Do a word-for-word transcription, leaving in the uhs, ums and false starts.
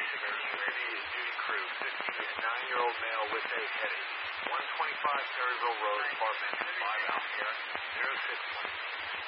Community duty crew, fifty-nine-year-old male with a headache. one twenty-five Perryville Road, apartment five Alpha, zero six one.